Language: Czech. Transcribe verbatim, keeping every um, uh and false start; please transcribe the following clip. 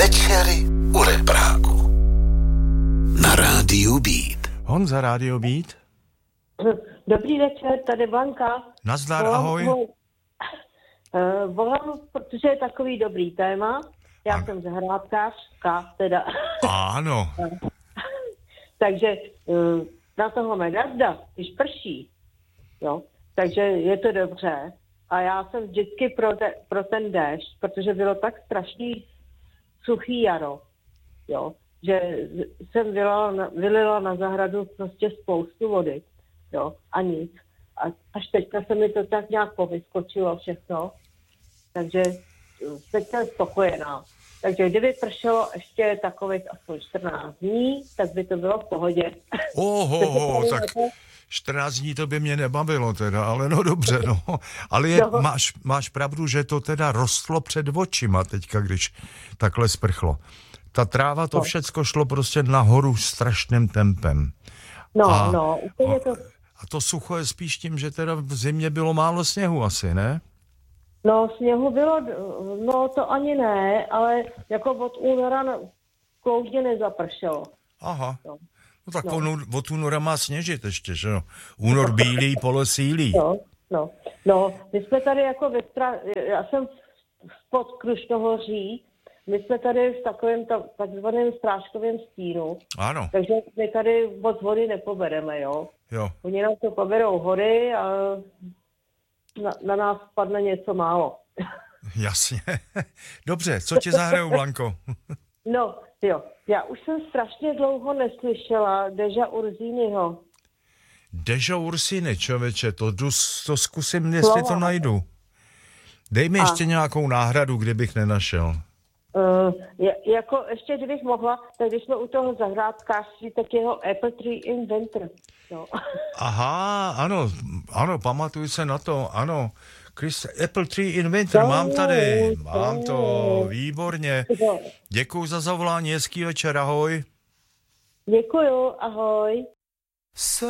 Večery u Repráku na Rádiu Beat. Honza, Rádio Beat. Dobrý večer, tady Blanka. Nazdar, volám, ahoj. Vol, uh, volám, protože je takový dobrý téma. Já ano. jsem zahrádkářka, teda. Ano. Takže uh, na toho medazda, když prší, jo, takže je to dobře. A já jsem vždycky pro, te, pro ten déšť, protože bylo tak strašný suchý jaro, jo, že jsem vylila na, vylila na zahradu prostě spoustu vody, jo, a nic. A až teďka se mi to tak nějak povyskočilo všechno, takže teď jsem spokojená. Takže kdyby pršelo ještě takových aspoň čtrnáct dní, tak by to bylo v pohodě. Oho, tak čtrnáct dní to by mě nebavilo teda, ale no dobře, no. Ale je, no. máš, máš pravdu, že to teda rostlo před očima teďka, když takhle sprchlo. Ta tráva, to no. všecko šlo prostě nahoru strašným tempem. No, a, no, úplně to... A to sucho je spíš tím, že teda v zimě bylo málo sněhu asi, ne? No, sněhu bylo, no to ani ne, ale jako od února kloudně nezapršelo. Aha. No. No tak no. On, od února má sněžit ještě, že jo? Únor bílý, pole sílí. No, no, no, my jsme tady jako ve Stra... já jsem spod Krušnohoří, my jsme tady v takovém ta, takzvaném strážkovém stínu. Ano. Takže my tady od vody nepobereme, jo? Jo. Oni nám to poberou hory a na, na nás padne něco málo. Jasně. Dobře, co ti zahraju, Blanko? No, jo. Já už jsem strašně dlouho neslyšela Deža Urzínyho. Deža Ursiny, člověče, to, jdu, to zkusím, jestli to najdu. Dej mi A. ještě nějakou náhradu, kdybych nenašel. Uh, je, jako ještě kdybych mohla, tak když jsme u toho zahrádkářství, tak jeho Apple Tree in Winter. No. Aha, ano, ano, pamatuju se na to, ano. Chris, Apple Tree in Winter, no, mám tady, mám to, výborně. Děkuju za zavolání, hezký večer, ahoj. Děkuju, ahoj.